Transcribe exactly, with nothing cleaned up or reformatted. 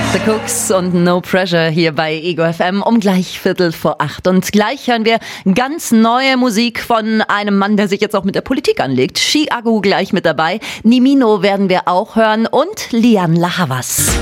The Cooks und No Pressure hier bei Ego F M um gleich Viertel vor acht. Und gleich hören wir ganz neue Musik von einem Mann, der sich jetzt auch mit der Politik anlegt. Chiago gleich mit dabei. Nimino werden wir auch hören und Lian La Havas.